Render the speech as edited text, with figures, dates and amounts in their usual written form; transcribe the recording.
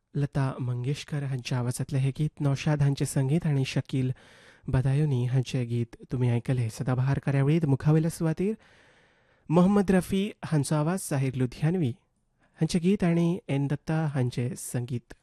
लता मंगेशकर हांच्या आवाजातले हे गीत, नौशाद हांचे संगीत आणि शकील बदायुनी हांचे गीत तुमी आयकले. सदाबहार कार्यावळीत मुखावेल्या सुवातेर मोहम्मद रफी हांचो आवाज, साहिर लुधियानवी हांचे गीत आणि एन दत्ता हांचे संगीत.